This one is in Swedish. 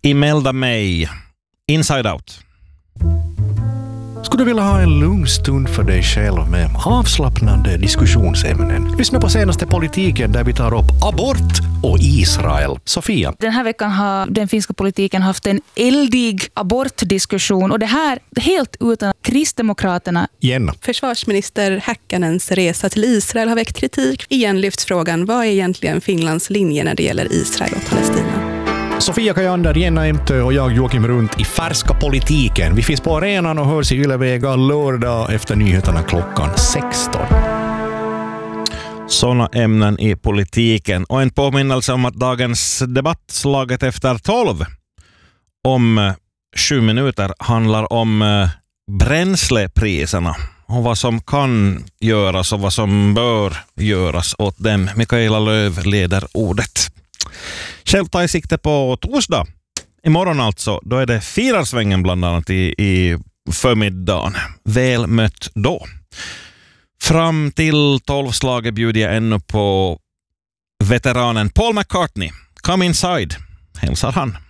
Imelda May, Inside Out. Skulle du vilja ha en lugn stund för dig själv med avslappnande diskussionsämnen? Lyssna på senaste politiken där vi tar upp abort och Israel. Sofia. Den här veckan har den finska politiken haft en eldig abortdiskussion och det här helt utan Kristdemokraterna. Jenna. Försvarsminister Häkkänens resa till Israel har väckt kritik. Igen lyfts frågan, vad är egentligen Finlands linje när det gäller Israel och Palestina? Sofia Kajander, Jenna Emtö och jag Joakim Runt i Färska politiken. Vi finns på arenan och hörs i Ylevega lördag efter nyheterna klockan 16. Sådana ämnen i politiken. Och en påminnelse om att dagens debatt slaget efter 12 om 7 minuter handlar om bränslepriserna och vad som kan göras och vad som bör göras åt dem. Mikaela Löv leder ordet. Själv tar jag sikte på torsdag. Imorgon alltså, då är det Firarsvängen bland annat i förmiddagen. Väl mött då. Fram till 12-slaget bjuder jag ännu på veteranen Paul McCartney. Come inside, hälsar han.